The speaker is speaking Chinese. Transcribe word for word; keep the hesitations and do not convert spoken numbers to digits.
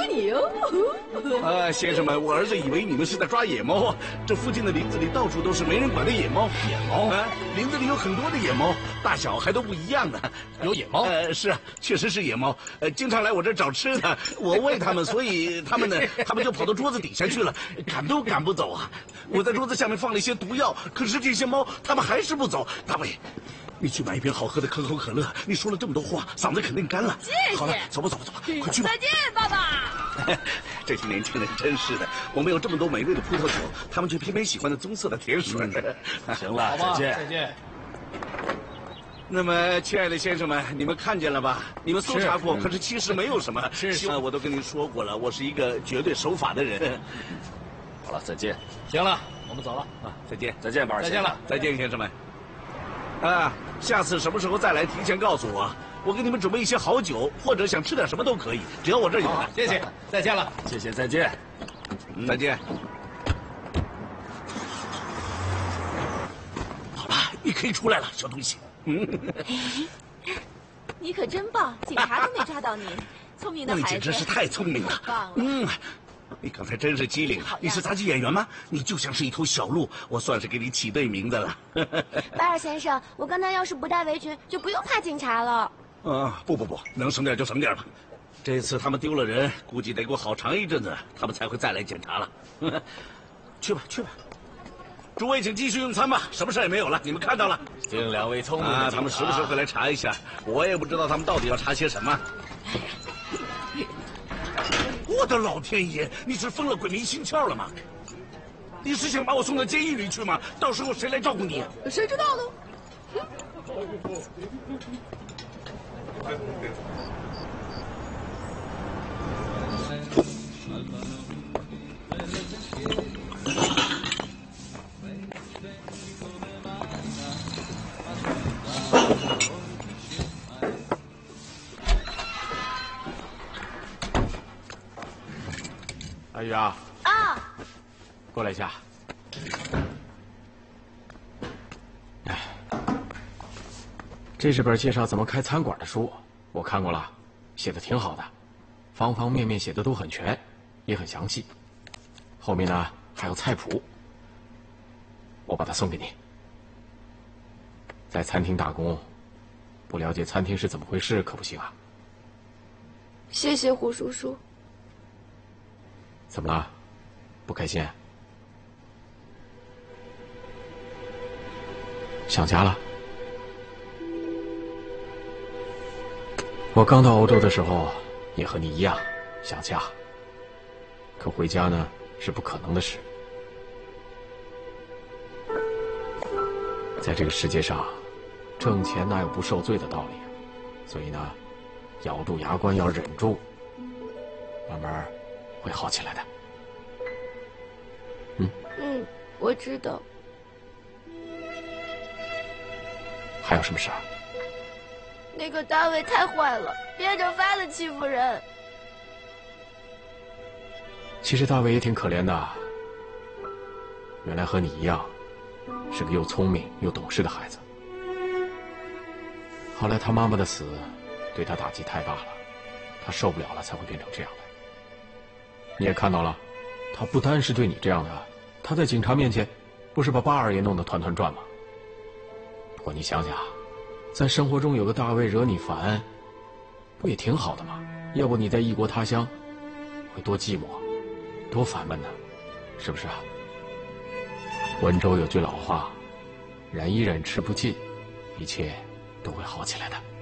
归你哟。 啊，先生们，我儿子以为你们是在抓野猫啊！这附近的林子里到处都是没人管的野猫。 野猫啊，林子里有很多的野猫，大小还都不一样呢。 有野猫？ 呃，是啊，确实是野猫。呃，经常来我这儿找吃的，我喂它们，所以它们呢，它们就跑到桌子底下去了，赶都赶不走啊！我在桌子下面放了一些毒药，可是这些猫它们还是不走。大卫，你去买一瓶好喝的可口可乐。你说了这么多话，嗓子肯定干了。 谢谢。 好了，走吧走吧走吧，快去吧。 再见，爸爸。 这些年轻人真是的，我们有这么多美味的葡萄酒，他们却偏偏喜欢那棕色的甜水。 嗯、行了，再见， 再见。 那么，亲爱的先生们，你们看见了吧？你们搜查过，可是其实没有什么。 是是， 我都跟您说过了，我是一个绝对守法的人。 好了，再见。 行了，我们走了啊，再见， 再见，保尔先生。 再见了， 再见，先生们。啊，下次什么时候再来，提前告诉我。我给你们准备一些好酒，或者想吃点什么都可以，只要我这儿有的。 谢谢，再见了， 谢谢，再见， 嗯、再见。好了，你可以出来了，小东西。嗯， 你可真棒，警察都没抓到你，聪明的孩子。 那你简直是太聪明了。 棒了。 嗯。你刚才真是机灵，你是杂技演员吗？你就像是一头小鹿，我算是给你起对名字了。 巴尔先生，我刚才要是不戴围裙，就不用怕警察了。 啊，不不不，能省点就省点吧。这次他们丢了人，估计得过好长一阵子，他们才会再来检查了。去吧去吧，诸位请继续用餐吧，什么事也没有了。你们看到了， 敬两位聪明的警察。 啊，他们时不时会来查一下，我也不知道他们到底要查些什么。我的老天爷！你是疯了，鬼迷心窍了吗？你是想把我送到监狱里去吗？到时候谁来照顾你？ 谁知道呢？ 阿宇啊！ 啊！ 过来一下。哎，这是本介绍怎么开餐馆的书，我看过了，写的挺好的，方方面面写的都很全，也很详细。后面呢还有菜谱，我把它送给你。在餐厅打工，不了解餐厅是怎么回事可不行啊。 谢谢胡叔叔。 怎么了？不开心？想家了？我刚到欧洲的时候，也和你一样想家，可回家呢是不可能的事。在这个世界上，挣钱哪有不受罪的道理？所以呢，咬住牙关要忍住，慢慢会好起来的。嗯嗯，我知道。 还有什么事啊？ 那个大卫太坏了，变着法子欺负人。 其实大卫也挺可怜的，原来和你一样，是个又聪明又懂事的孩子。后来他妈妈的死，对他打击太大了，他受不了了，才会变成这样的。你也看到了，他不单是对你这样的，他在警察面前，不是把巴尔也弄得团团转吗？不过你想想，在生活中有个大卫惹你烦，不也挺好的吗？要不你在异国他乡，会多寂寞，多烦闷呢，是不是啊？温州有句老话，忍一忍，吃不尽，一切都会好起来的。